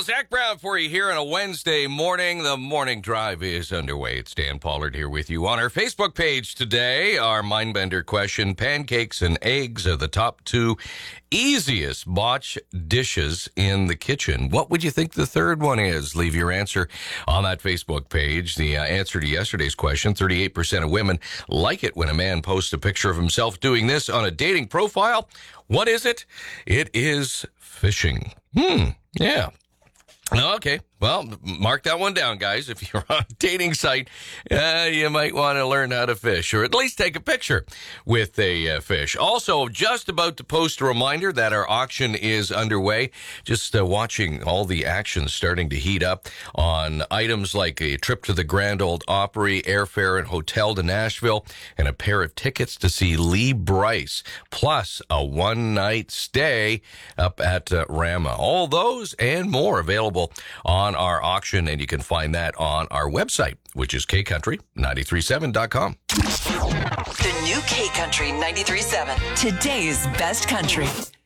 Well, Zach Brown for you here on a Wednesday morning. The morning drive is underway. It's Dan Pollard here with you on our Facebook page today. Our Mindbender question, pancakes and eggs are the top two easiest botch dishes in the kitchen. What would you think the third one is? Leave your answer on that Facebook page. The answer to yesterday's question, 38% of women like it when a man posts a picture of himself doing this on a dating profile. What is it? It is fishing. Yeah. Okay. Well, mark that one down, guys. If you're on a dating site, you might want to learn how to fish, or at least take a picture with a fish. Also, just about to post a reminder that our auction is underway. Just watching all the action starting to heat up on items like a trip to the Grand Ole Opry, airfare and hotel to Nashville, and a pair of tickets to see Lee Brice, plus a one-night stay up at Rama. All those and more available on our auction, and you can find that on our website, which is kcountry937.com. The new K Country 93.7, today's best country.